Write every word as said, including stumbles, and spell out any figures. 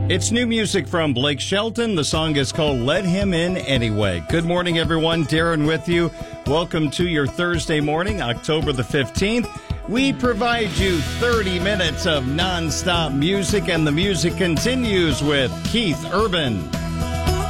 It's new music from Blake Shelton. The song is called Let Him In Anyway. Good morning, everyone. Darren with you. Welcome to your Thursday morning, October the fifteenth. We provide you thirty minutes of nonstop music, and the music continues with Keith Urban.